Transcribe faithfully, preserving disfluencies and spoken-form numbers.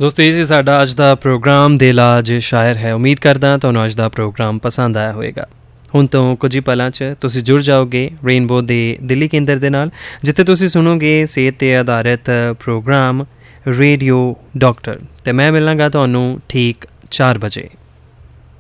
ਦੋਸਤੋ ਇਹ ਸੀ ਸਾਡਾ ਅੱਜ ਦਾ ਪ੍ਰੋਗਰਾਮ ਦਿਲ ਅੱਜ ਸ਼ਾਇਰ ਹੈ। ਉਮੀਦ ਕਰਦਾ ਤੁਹਾਨੂੰ ਅੱਜ ਦਾ ਪ੍ਰੋਗਰਾਮ ਪਸੰਦ ਆਇਆ ਹੋਵੇਗਾ। ਹੁਣ ਤੋਂ ਕੁਝ ਹੀ ਪਲਾਂ 'ਚ ਤੁਸੀਂ ਜੁੜ ਜਾਓਗੇ ਰੇਨਬੋ ਦੇ ਦਿੱਲੀ ਕੇਂਦਰ ਦੇ ਨਾਲ, ਜਿੱਥੇ ਤੁਸੀਂ ਸੁਣੋਗੇ ਸਿਹਤ 'ਤੇ ਆਧਾਰਿਤ ਪ੍ਰੋਗਰਾਮ ਰੇਡੀਓ ਡਾਕਟਰ। ਅਤੇ ਮੈਂ ਮਿਲਾਂਗਾ ਤੁਹਾਨੂੰ ਠੀਕ ਚਾਰ ਵਜੇ।